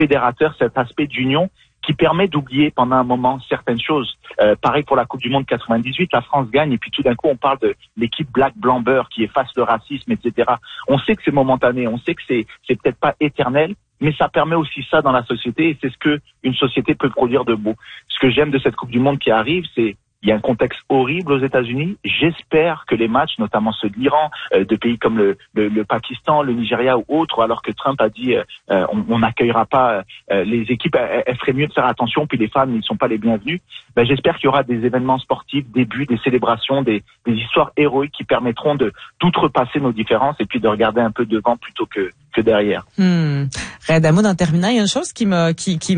fédérateur, cet aspect d'union qui permet d'oublier pendant un moment certaines choses. Pareil pour la Coupe du Monde 98, la France gagne et puis tout d'un coup on parle de l'équipe Black Blanc Beurre qui efface le racisme, etc. On sait que c'est momentané, on sait que c'est peut-être pas éternel, mais ça permet aussi ça dans la société et c'est ce que une société peut produire de beau. Ce que j'aime de cette Coupe du Monde qui arrive, c'est il y a un contexte horrible aux États-Unis. J'espère que les matchs, notamment ceux de l'Iran, de pays comme le Pakistan, le Nigeria ou autres, alors que Trump a dit on n'accueillera pas les équipes, elles feraient mieux de faire attention, puis les fans ils ne sont pas les bienvenus. Ben, j'espère qu'il y aura des événements sportifs, des buts, des célébrations, des histoires héroïques qui permettront de d'outrepasser nos différences et puis de regarder un peu devant plutôt que derrière. Raed Hamoud, en terminant, il y a une chose qui m'a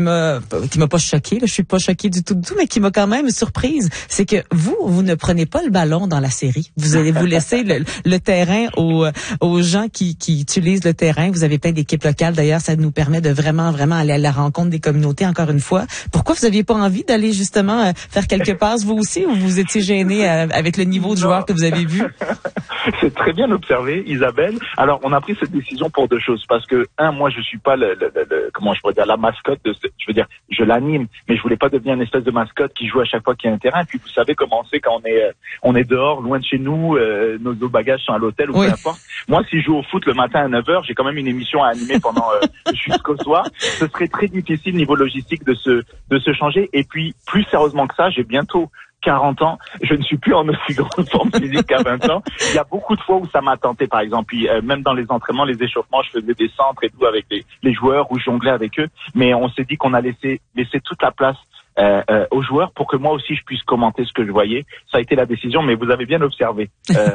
pas choquée, je suis pas choquée du tout, mais qui m'a quand même surprise, c'est que vous ne prenez pas le ballon dans la série. Vous allez vous laisser le terrain aux gens qui utilisent le terrain. Vous avez plein d'équipes locales. D'ailleurs, ça nous permet de vraiment aller à la rencontre des communautés, encore une fois. Pourquoi vous aviez pas envie d'aller justement faire quelques passes, vous aussi, ou vous étiez gêné avec le niveau de joueur que vous avez vu? C'est très bien observé, Isabelle. Alors, on a pris cette décision pour deux choses. Parce que, moi, je suis pas comment je pourrais dire, la mascotte je veux dire, je l'anime, mais je voulais pas devenir une espèce de mascotte qui joue à chaque fois qu'il y a un terrain. Puis vous savez comment on sait quand on est dehors, loin de chez nous, nos bagages sont à l'hôtel ou peu importe. Moi, si je joue au foot le matin à 9h, j'ai quand même une émission à animer pendant jusqu'au soir. Ce serait très difficile niveau logistique de se changer. Et puis, plus sérieusement que ça, j'ai bientôt 40 ans, je ne suis plus en aussi grande forme physique qu'à 20 ans. Il y a beaucoup de fois où ça m'a tenté, par exemple. Puis, même dans les entraînements, les échauffements, je faisais des centres et tout avec les joueurs ou jonglais avec eux. Mais on s'est dit qu'on a laissé toute la place aux joueurs pour que moi aussi je puisse commenter ce que je voyais. Ça a été la décision, mais vous avez bien observé.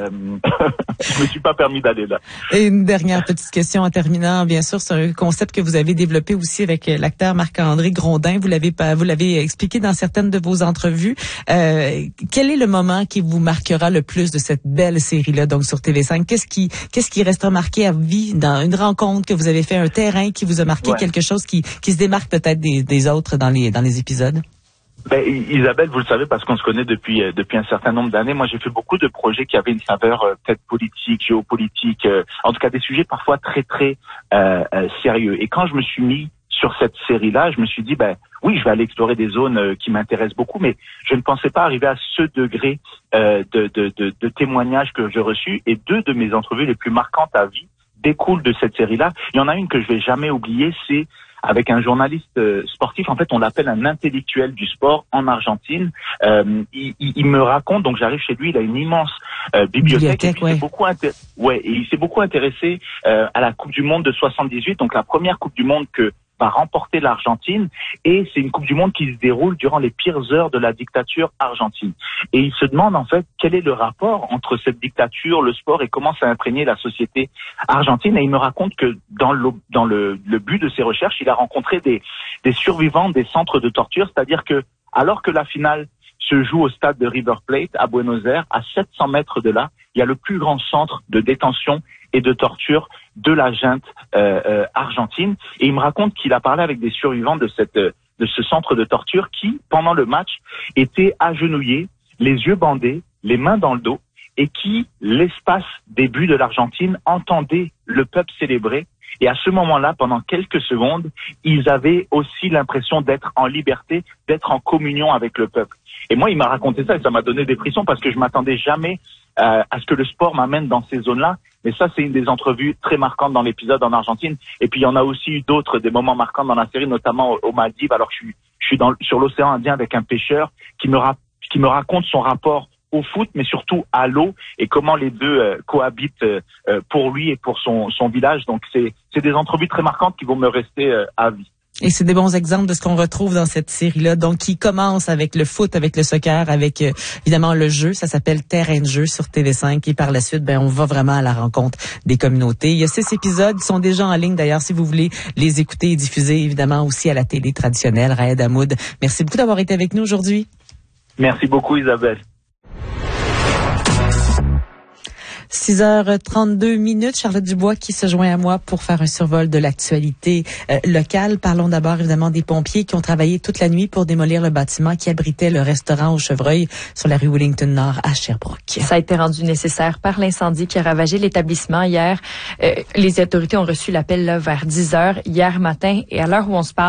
Je me suis pas permis d'aller là. Et une dernière petite question en terminant, bien sûr, c'est un concept que vous avez développé aussi avec l'acteur Marc-André Grondin. Vous l'avez expliqué dans certaines de vos entrevues. Quel est le moment qui vous marquera le plus de cette belle série-là, donc sur TV5? Qu'est-ce qui restera marqué à vie dans une rencontre que vous avez fait, un terrain qui vous a marqué, quelque chose qui se démarque peut-être des autres dans les épisodes? Ben, Isabelle, vous le savez parce qu'on se connaît depuis un certain nombre d'années. Moi, j'ai fait beaucoup de projets qui avaient une saveur peut-être politique, géopolitique, en tout cas des sujets parfois très très sérieux. Et quand je me suis mis sur cette série-là, je me suis dit oui, je vais aller explorer des zones qui m'intéressent beaucoup, mais je ne pensais pas arriver à ce degré de témoignages que j'ai reçus. Et deux de mes entrevues les plus marquantes à vie découlent de cette série-là. Il y en a une que je vais jamais oublier, c'est avec un journaliste sportif. En fait, on l'appelle un intellectuel du sport en Argentine. Il me raconte, donc j'arrive chez lui, il a une immense bibliothèque. Et il s'est beaucoup intéressé à la Coupe du Monde de 78, donc la première Coupe du Monde que va remporter l'Argentine, et c'est une Coupe du Monde qui se déroule durant les pires heures de la dictature argentine. Et il se demande en fait quel est le rapport entre cette dictature, le sport, et comment ça a imprégné la société argentine. Et il me raconte que dans le but de ses recherches, il a rencontré des survivants des centres de torture, c'est-à-dire que alors que la finale se joue au stade de River Plate à Buenos Aires, à 700 mètres de là, il y a le plus grand centre de détention et de torture de la junte argentine. Et il me raconte qu'il a parlé avec des survivants de ce centre de torture qui, pendant le match, étaient agenouillés, les yeux bandés, les mains dans le dos, et qui, l'espace des buts de l'Argentine, entendaient le peuple célébrer. Et à ce moment-là, pendant quelques secondes, ils avaient aussi l'impression d'être en liberté, d'être en communion avec le peuple. Et moi, il m'a raconté ça et ça m'a donné des frissons parce que je m'attendais jamais à ce que le sport m'amène dans ces zones-là. Mais ça, c'est une des entrevues très marquantes dans l'épisode en Argentine. Et puis, il y en a aussi eu d'autres, des moments marquants dans la série, notamment aux Maldives. Alors, je suis sur l'océan Indien avec un pêcheur qui me raconte son rapport au foot, mais surtout à l'eau et comment les deux cohabitent pour lui et pour son village. Donc, c'est des entrevues très marquantes qui vont me rester à vie. Et c'est des bons exemples de ce qu'on retrouve dans cette série-là, donc qui commence avec le foot, avec le soccer, avec évidemment le jeu. Ça s'appelle Terrain de jeu sur TV5 et par la suite, on va vraiment à la rencontre des communautés. Il y a 6 épisodes, ils sont déjà en ligne d'ailleurs si vous voulez les écouter et diffuser évidemment aussi à la télé traditionnelle. Raed Hamoud, merci beaucoup d'avoir été avec nous aujourd'hui. Merci beaucoup Isabelle. 6h32, Charlotte Dubois qui se joint à moi pour faire un survol de l'actualité locale. Parlons d'abord évidemment des pompiers qui ont travaillé toute la nuit pour démolir le bâtiment qui abritait le restaurant au Chevreuil sur la rue Wellington Nord à Sherbrooke. Ça a été rendu nécessaire par l'incendie qui a ravagé l'établissement hier. Les autorités ont reçu l'appel là, vers 10h hier matin et à l'heure où on se parle,